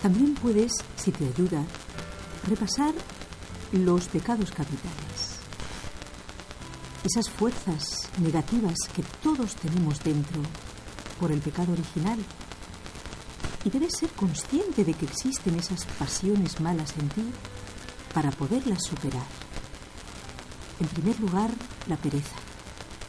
También puedes, si te ayuda, repasar los pecados capitales. Esas fuerzas negativas que todos tenemos dentro por el pecado original. Y debes ser consciente de que existen esas pasiones malas en ti para poderlas superar. En primer lugar, la pereza.